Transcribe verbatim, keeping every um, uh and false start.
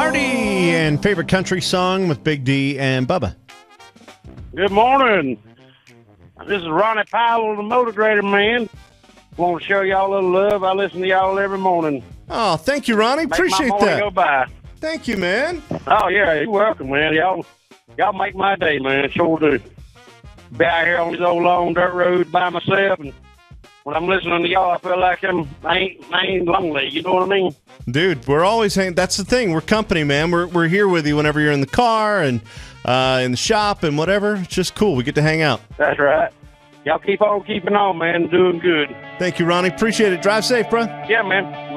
Marty and favorite country song with Big D and Bubba. Good morning. This is Ronnie Powell, the Motor Grader Man. Want to show y'all a little love. I listen to y'all every morning. Oh, thank you, Ronnie. Make Appreciate my morning that. Go by. Thank you, man. Oh yeah, you're welcome, man. Y'all, y'all make my day, man. Sure do. Be out here on these old long dirt roads by myself, and when I'm listening to y'all, I feel like I'm I ain't I ain't lonely. You know what I mean? Dude, we're always hanging. That's the thing. We're company, man. We're we're here with you whenever you're in the car and uh, in the shop and whatever. It's just cool. We get to hang out. That's right. Y'all keep on keeping on, man. Doing good. Thank you, Ronnie. Appreciate it. Drive safe, bro. Yeah, man.